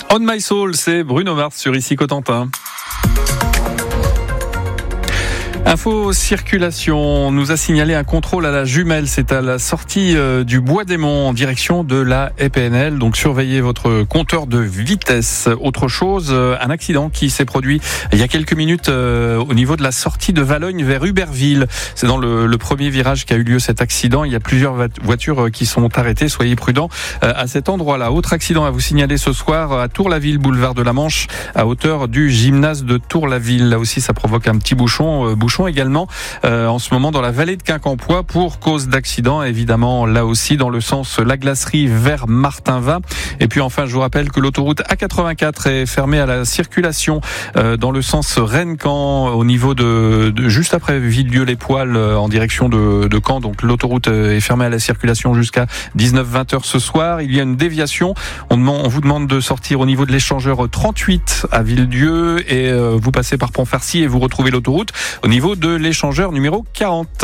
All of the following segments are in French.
On My Soul, c'est Bruno Mars sur Ici Cotentin. Info circulation nous a signalé un contrôle à la jumelle. C'est à la sortie du Bois des Monts en direction de la EPNL. Donc surveillez votre compteur de vitesse. Autre chose, un accident qui s'est produit il y a quelques minutes au niveau de la sortie de Valognes vers Huberville. C'est dans le premier virage qu'a eu lieu cet accident. Il y a plusieurs voitures qui sont arrêtées. Soyez prudents à cet endroit-là. Autre accident à vous signaler ce soir à Tour-la-Ville, boulevard de la Manche, à hauteur du gymnase de Tour-la-Ville. Là aussi, ça provoque un petit bouchon également en ce moment dans la vallée de Quincampoix pour cause d'accident, évidemment là aussi dans le sens la Glacerie vers Martinvin. Et puis enfin, je vous rappelle que l'autoroute A84 est fermée à la circulation dans le sens Rennes-Caen au niveau de juste après Villedieu-les-Poils en direction de Caen. Donc l'autoroute est fermée à la circulation jusqu'à 19-20 heures ce soir. Il y a une déviation. On vous demande de sortir au niveau de l'échangeur 38 à Villedieu et vous passez par Pont-Farcy et vous retrouvez l'autoroute au niveau de l'échangeur numéro 40.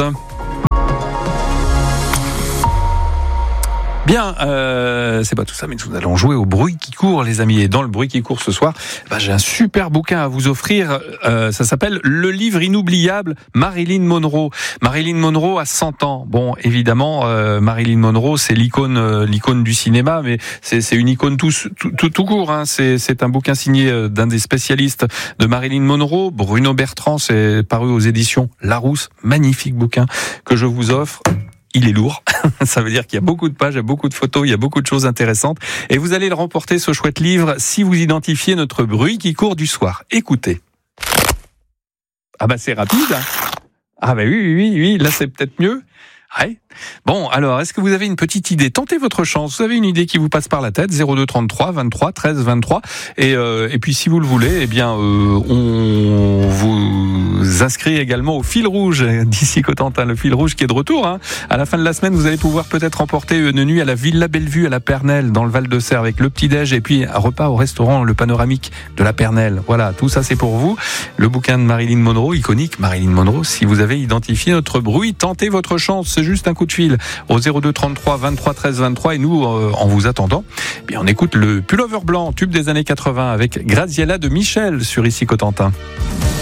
Bien, c'est pas tout ça, mais nous allons jouer au bruit qui court, les amis. Et dans le bruit qui court ce soir, j'ai un super bouquin à vous offrir. Ça s'appelle Le livre inoubliable Marilyn Monroe. Marilyn Monroe a 100 ans. Bon, évidemment, Marilyn Monroe, c'est l'icône du cinéma, mais c'est une icône tout court. Hein. C'est un bouquin signé d'un des spécialistes de Marilyn Monroe, Bruno Bertrand. C'est paru aux éditions Larousse. Magnifique bouquin que je vous offre. Il est lourd, ça veut dire qu'il y a beaucoup de pages, il y a beaucoup de photos, il y a beaucoup de choses intéressantes. Et vous allez le remporter, ce chouette livre, si vous identifiez notre bruit qui court du soir. Écoutez. Ah c'est rapide. Ah oui, là c'est peut-être mieux. Ouais. Bon, alors, est-ce que vous avez une petite idée? Tentez votre chance. Vous avez une idée qui vous passe par la tête? 02 33 23 13 23. Et puis, si vous le voulez, on vous inscrit également au fil rouge d'ici Cotentin, le fil rouge qui est de retour. Hein. À la fin de la semaine, vous allez pouvoir peut-être remporter une nuit à la Villa Bellevue à la Pernelle, dans le Val-de-Serre, avec le petit-déj et puis un repas au restaurant Le Panoramique de la Pernelle. Voilà, tout ça c'est pour vous. Le bouquin de Marilyn Monroe, iconique Marilyn Monroe. Si vous avez identifié notre bruit, tentez votre chance. C'est juste un coup de fil au 02 33 23 13 23 et nous, en vous attendant, on écoute le Pullover blanc, tube des années 80 avec Graziella de Michel sur Ici Cotentin.